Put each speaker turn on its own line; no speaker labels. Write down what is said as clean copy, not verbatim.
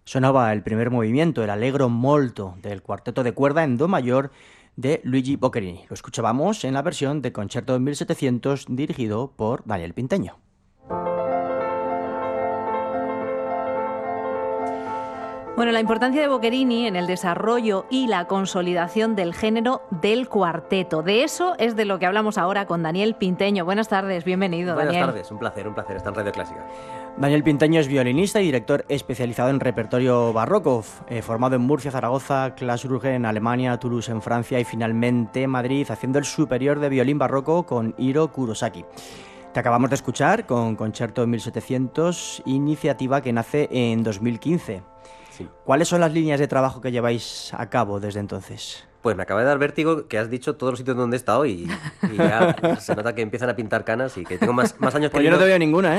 Sonaba el primer movimiento, el Allegro molto, del cuarteto de cuerda en do mayor de Luigi Boccherini. Lo escuchábamos en la versión de Concerto en 1700 dirigido por Daniel Pinteño.
Bueno, la importancia de Boccherini en el desarrollo y la consolidación del género del cuarteto. De eso es de lo que hablamos ahora con Daniel Pinteño. Buenas tardes, bienvenido,
Buenas
Daniel.
tardes, un placer estar en Radio Clásica.
Daniel Pinteño es violinista y director especializado en repertorio barroco, formado en Murcia, Zaragoza, Karlsruhe en Alemania, Toulouse en Francia y finalmente Madrid, haciendo el superior de violín barroco con Hiro Kurosaki. Te acabamos de escuchar con Concerto en 1700, iniciativa que nace en 2015.
Sí.
¿Cuáles son las líneas de trabajo que lleváis a cabo desde entonces?
Pues me acaba de dar vértigo que has dicho todos los sitios donde he estado y ya se nota que empiezan a pintar canas y que tengo más años que
Pues yo no te veo ninguna, ¿eh?